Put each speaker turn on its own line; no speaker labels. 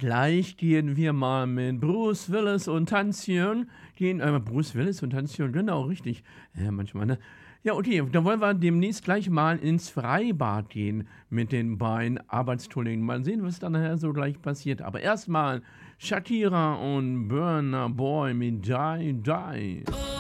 Gleich gehen wir mal mit Bruce Willis und Tanzchen Bruce Willis und Tanzchen, genau, richtig. Manchmal, ne? Ja, okay, dann wollen wir demnächst gleich mal ins Freibad gehen mit den beiden Arbeitskollegen. Mal sehen, was dann nachher so gleich passiert. Aber erstmal Shakira und Burna Boy mit Die Die.